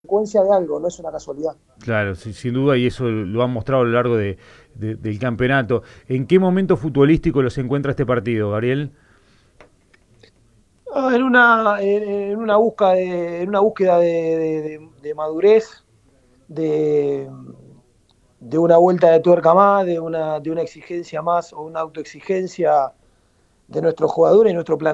consecuencia de algo, no es una casualidad. Claro, sin duda, y eso lo han mostrado a lo largo del campeonato. ¿En qué momento futbolístico los encuentra este partido, Gabriel? En una búsqueda de madurez, de, de una vuelta de tuerca más, de una exigencia más o una autoexigencia de nuestros jugadores y nuestro plantel.